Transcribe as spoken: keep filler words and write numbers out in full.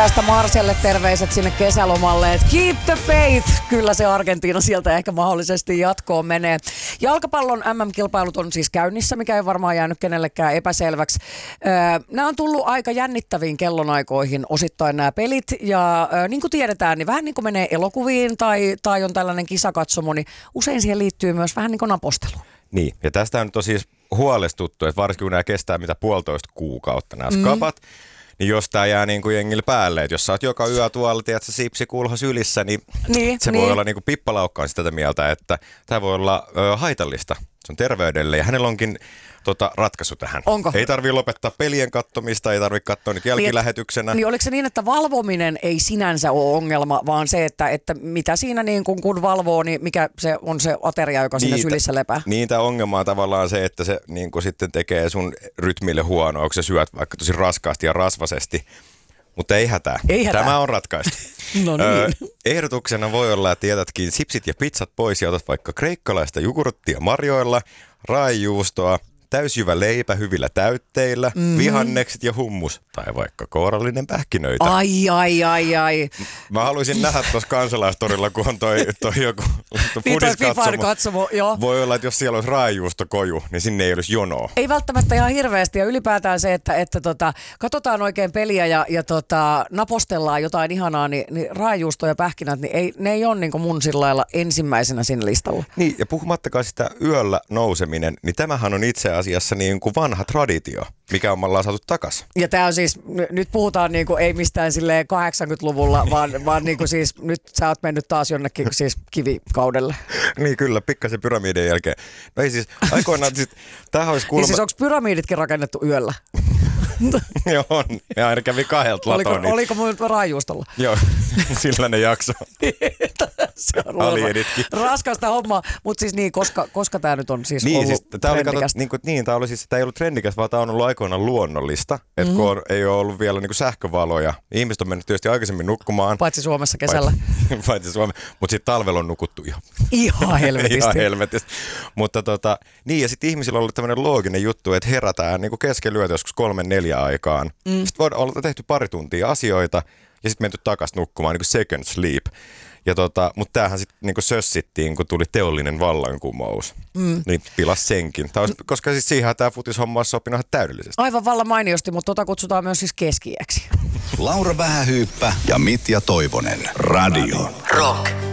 Tästä Marselle terveiset sinne kesälomalle, että keep the faith. Kyllä se Argentiina sieltä ehkä mahdollisesti jatkoon menee. Jalkapallon äm äm-kilpailut on siis käynnissä, mikä ei varmaan jäänyt kenellekään epäselväksi. Öö, nämä on tullut aika jännittäviin kellonaikoihin osittain nämä pelit. Ja öö, niin kuin tiedetään, niin vähän niin kuin menee elokuviin tai, tai on tällainen kisakatsomo, niin usein siihen liittyy myös vähän niin kuin napostelu. Niin, ja tästä on nyt on siis huolestuttu, että varsinkin kun nämä kestää mitä puolitoista kuukautta nämä Mm. skapat, niin jos tää jää niin kuin jengillä päälle, että jos sä oot joka yö tuolla, tiedät sä sipsi kulho sylissä, niin, Niin, se niin. voi olla niin kuin Pippalaukka on sitä mieltä, että tämä voi olla ö, haitallista. Se on terveydelle ja hänellä onkin tota, ratkaisu tähän. Onko? Ei tarvitse lopettaa pelien kattomista, ei tarvitse katsoa nyt jälkilähetyksenä. Niin oliko se niin, että valvominen ei sinänsä ole ongelma, vaan se, että, että mitä siinä niin kun, kun valvoo, niin mikä se on se ateria, joka siinä sylissä lepää? Niin, tämä ongelma on tavallaan se, että se niin kuin sitten tekee sun rytmille huonoa, kun sä syöt vaikka tosi raskaasti ja rasvasesti. Mutta ei hätää. Ei hätää. Tämä on ratkaistu. No niin. Öö, ehdotuksena voi olla, että jätätkin sipsit ja pizzat pois ja otat vaikka kreikkalaista jogurttia marjoilla, raajuustoa, täysjyvä leipä hyvillä täytteillä, mm-hmm. vihannekset ja hummus tai vaikka kourallinen pähkinöitä. Ai, ai, ai, ai. Mä haluaisin nähdä tuossa kansalaistorilla, kun on toi, toi joku Niin toi Fifan foodiskatsomo. katsomo, joo. Voi olla, että jos siellä olisi raajuustokoju, niin sinne ei olisi jonoa. Ei välttämättä ihan hirveästi ja ylipäätään se, että, että tota, katsotaan oikein peliä ja, ja tota, napostellaan jotain ihanaa, niin, niin raajuusto ja pähkinät, niin ei, ne ei ole niin kuin mun sillä lailla ensimmäisenä siinä listalla. Niin, ja puhumattakaan sitä yöllä nouseminen, niin tämähän on itse asiassa niin kuin vanha traditio, mikä on me ollaan saatu takas. Ja tää on siis, n- nyt puhutaan niinku, ei mistään silleen kahdeksankymmentäluvulla, vaan, vaan niinku siis nyt sä oot mennyt taas jonnekin siis kivikaudelle. Niin kyllä, pikkasen pyramidien jälkeen. No ei siis, aikoinaan siis, tämähän olisi Niin kuulemma... siis onko pyramiditkin rakennettu yöllä? Joo, on. Ja aina kävi kahdelta Oliko, latonit. oliko mun raajuustolla? Joo, sillä ne jakso. Se on Alienitkin. raskasta hommaa, mutta siis niin, koska, koska tämä nyt on siis Niin, ollut siis, tää oli, kato, trendikästä. niin, kuin, niin, tää oli siis, tää ei ollut trendikäs, vaan tää on ollut aikoinaan luonnollista. Että Mhm. kun on, ei ole ollut vielä niin kuin sähkövaloja. Ihmiset on mennyt tietysti aikaisemmin nukkumaan. Paitsi Suomessa kesällä. Paitsi, paitsi Suomi. Mutta sitten talvella on nukuttu ihan. Ihan helvetisti. Ihan helvetisti. Mutta tota, niin ja sitten ihmisillä on ollut tämmöinen looginen juttu, että herätään niin kesken yötä joskus kolmen neljä aikaan. Mm. Sitten voidaan olla tehty pari tuntia asioita ja sitten menty takaisin nukkumaan, niin kuin second sleep. Ja tota, mutta tämähän sitten niin sössittiin, kun tuli teollinen vallankumous. Mm. Niin pilas senkin. Tää olisi, koska siis siihen tämä futishomma olisi sopinut ihan täydellisesti. Aivan vallan mainiosti, mutta tota kutsutaan myös siis keski-iäksi. Laura Vähähyyppä ja Mitja Toivonen. Radio Rock.